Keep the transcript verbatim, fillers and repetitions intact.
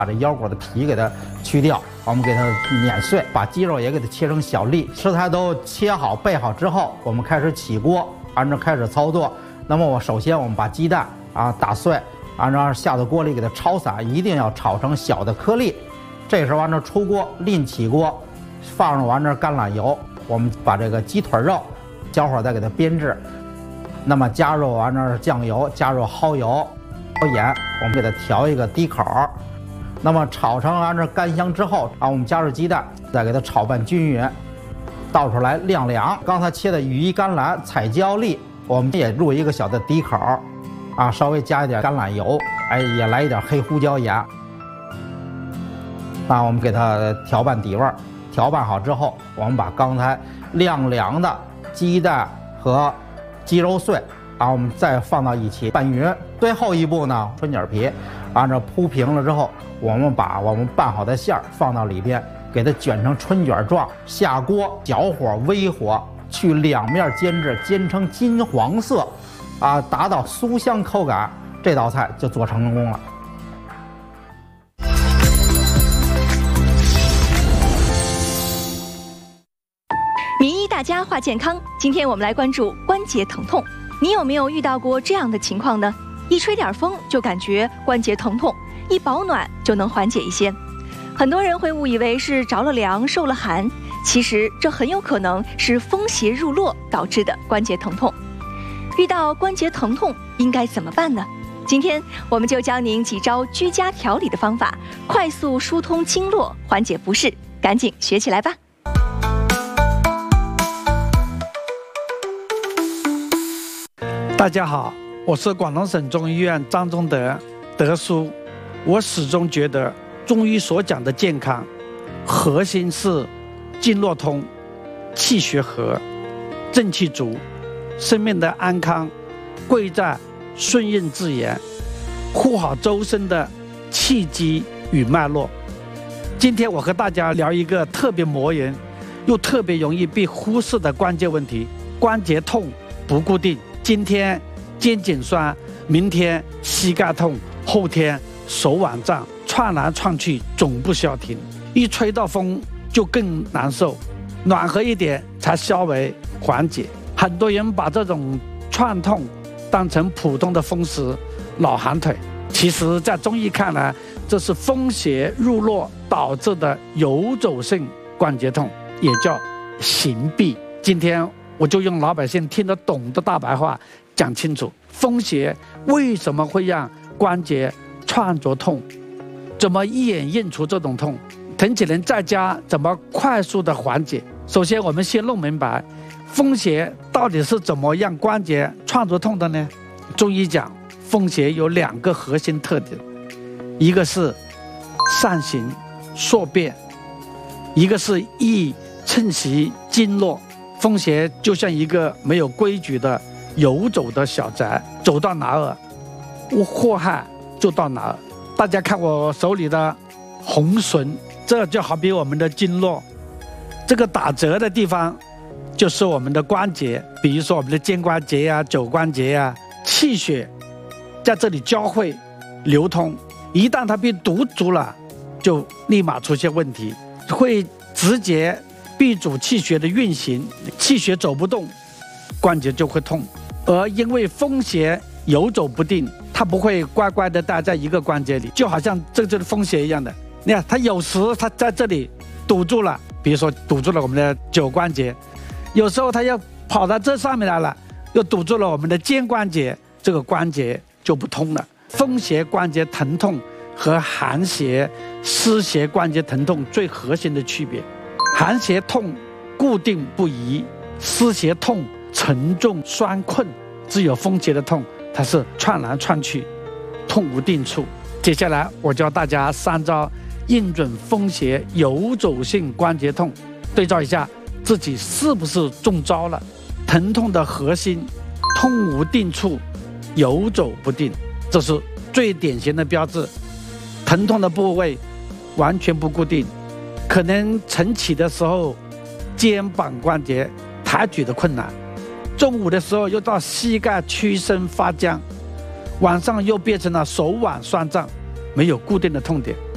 把这腰果的皮给它去掉，我们给它碾碎，把鸡肉也给它切成小粒。食材都切好备好之后，我们开始起锅，按照开始操作。那么我首先我们把鸡蛋啊打碎，按照下到锅里给它炒散，一定要炒成小的颗粒。这时候完了出锅，另起锅，放上完这橄榄油，我们把这个鸡腿肉小火再给它煸制。那么加入完这酱油，加入蚝油、盐，我们给它调一个低口。那么炒成完这干香之后啊，我们加入鸡蛋，再给它炒拌均匀，倒出来晾凉。刚才切的羽衣甘蓝、彩椒粒，我们也入一个小的底口，啊，稍微加一点橄榄油，哎，也来一点黑胡椒盐。那我们给它调拌底味儿，调拌好之后，我们把刚才晾凉的鸡蛋和鸡肉碎，啊，我们再放到一起拌匀。最后一步呢，春卷皮，按照铺平了之后，我们把我们拌好的馅儿放到里边，给它卷成春卷状，下锅小火微火去两面煎制，煎成金黄色，啊，达到酥香口感，这道菜就做成功了。 名医大家话健康，今天我们来关注关节疼痛。你有没有遇到过这样的情况呢？一吹点风就感觉关节疼痛，一保暖就能缓解一些。很多人会误以为是着了凉、受了寒，其实这很有可能是风邪入络导致的关节疼痛。遇到关节疼痛应该怎么办呢？今天我们就教您几招居家调理的方法，快速疏通经络，缓解不适。赶紧学起来吧！ 大家好，我是广东省中医院张忠德德叔。我始终觉得中医所讲的健康，核心是经络通、气血和、正气足，生命的安康贵在顺应自然，护好周身的气机与脉络。今天我和大家聊一个特别磨人又特别容易被忽视的关键问题：关节痛不固定。今天肩颈酸，明天膝盖痛，后天手腕胀，窜来窜去总不消停，一吹到风就更难受，暖和一点才稍微缓解。很多人把这种窜痛当成普通的风湿、老寒腿，其实在中医看来，这是风邪入络导致的游走性关节痛，也叫行痹。今天我就用老百姓听得懂的大白话讲清楚，风邪为什么会让关节串着痛，怎么一眼认出这种痛，疼起人在家怎么快速的缓解。首先我们先弄明白风邪到底是怎么让关节串着痛的呢？中医讲风邪有两个核心特点，一个是上行宿便，一个是易侵袭经络。风邪就像一个没有规矩的游走的小宅，走到哪儿祸害就到哪儿。大家看我手里的红绳，这就好比我们的经络，这个打折的地方就是我们的关节，比如说我们的肩关节啊、肘关节啊，气血在这里交汇流通，一旦它被堵住了，就立马出现问题，会直接闭阻气血的运行，气血走不动，关节就会痛。而因为风邪游走不定，它不会乖乖的待在一个关节里，就好像这就是风邪一样的。你看，它有时它在这里堵住了，比如说堵住了我们的肘关节，有时候它要跑到这上面来了，又堵住了我们的肩关节，这个关节就不通了。风邪关节疼痛和寒邪、湿邪关节疼痛最核心的区别，寒邪痛固定不移，湿邪痛沉重酸困，只有风邪的痛它是窜来窜去，痛无定处。接下来我教大家三招应准风邪游走性关节痛，对照一下自己是不是中招了。疼痛的核心痛无定处，游走不定，这是最典型的标志。疼痛的部位完全不固定，可能晨起的时候肩膀关节抬举的困难，中午的时候又到膝盖屈伸发僵，晚上又变成了手腕酸胀，没有固定的痛点。